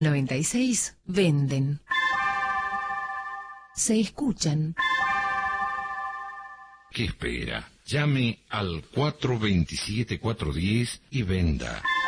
96 venden. Se escuchan. ¿Qué espera? Llame al 427-410 y venda.